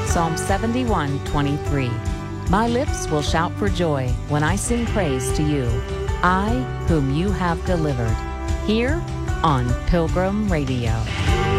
Psalm 71:23. My lips will shout for joy when I sing praise to you, I whom you have delivered. Here on Pilgrim Radio.